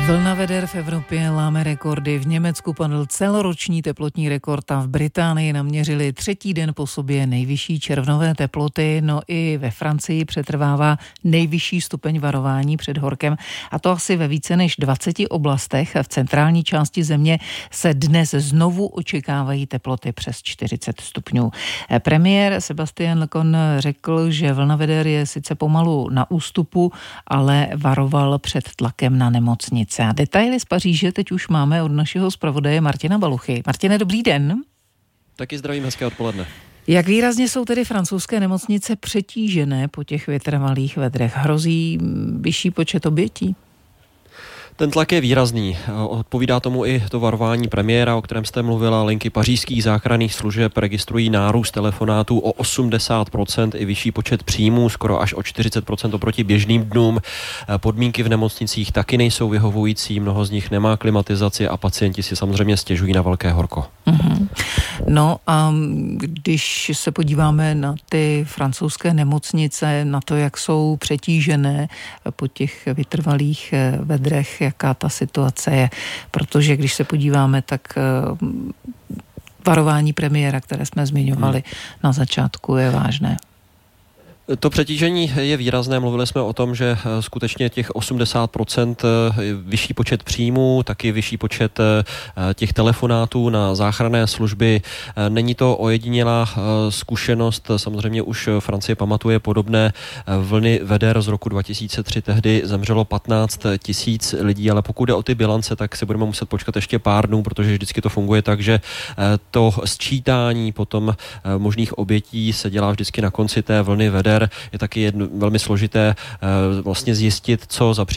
Vlna veder v Evropě láme rekordy. V Německu padl celoroční teplotní rekord a v Británii naměřili třetí den po sobě nejvyšší červnové teploty. No i ve Francii přetrvává nejvyšší stupeň varování před horkem. A to asi ve více než 20 oblastech. V centrální části země se dnes znovu očekávají teploty přes 40 stupňů. Premiér Sébastien Lecornu řekl, že vlna veder je sice pomalu na ústupu, ale varoval před tlakem na nemocnice. A detaily z Paříže teď už máme od našeho zpravodaje Martina Baluchy. Martine, dobrý den. Taky zdravím, hezké odpoledne. Jak výrazně jsou tedy francouzské nemocnice přetížené po těch vytrvalých vedrech? Hrozí vyšší počet obětí? Ten tlak je výrazný. Odpovídá tomu i to varování premiéra, o kterém jste mluvila. Linky pařížských záchranných služeb registrují nárůst telefonátů o 80%, i vyšší počet příjmů, skoro až o 40% oproti běžným dnům. Podmínky v nemocnicích taky nejsou vyhovující, mnoho z nich nemá klimatizaci a pacienti si samozřejmě stěžují na velké horko. Mm-hmm. No a když se podíváme na ty francouzské nemocnice, na to, jak jsou přetížené po těch vytrvalých vedrech, jaká ta situace je, protože když se podíváme, tak varování premiéra, které jsme zmiňovali na začátku, je vážné. To přetížení je výrazné, mluvili jsme o tom, že skutečně těch 80% vyšší počet příjmů, taky vyšší počet těch telefonátů na záchranné služby. Není to ojedinělá zkušenost, samozřejmě už Francie pamatuje podobné vlny veder z roku 2003, tehdy zemřelo 15 000 lidí, ale pokud jde o ty bilance, tak si budeme muset počkat ještě pár dnů, protože vždycky to funguje tak, že to sčítání potom možných obětí se dělá vždycky na konci té vlny veder. Je taky velmi složité vlastně zjistit, co za